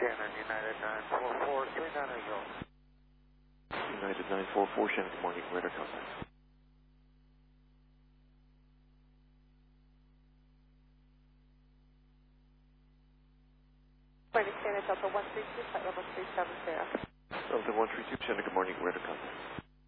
Shannon, United 944, 39 go. United 944, Shannon, good morning, radar contact. Shannon, Delta 132, flight level 370. Delta 132, Shannon, good morning, radar contact.